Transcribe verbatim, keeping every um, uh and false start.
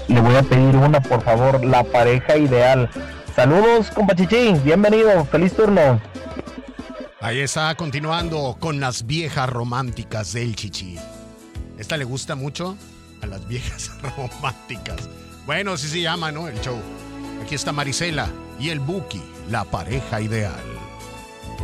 le voy a pedir una, por favor, La Pareja Ideal. Saludos, compa Chichi, bienvenido, feliz turno. Ahí está, continuando con las viejas románticas del Chichi. Esta le gusta mucho a las viejas románticas. Bueno, así se llama, ¿no? El show. Aquí está Marisela y el Buki, La Pareja Ideal.